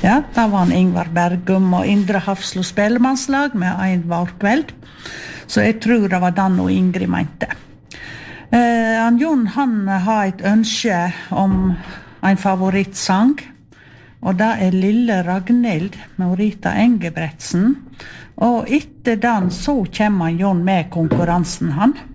Ja, da var han Ingvar Bergum og Indre Hafslo spellemannslag med en vårkveld. Så jeg tror det var den og Ingrid mente. Jon, han har et ønske om en favorittsang, og det Lille Ragnhild med Rita Engebretsen. Og etter den så kommer Jon med konkurransen han.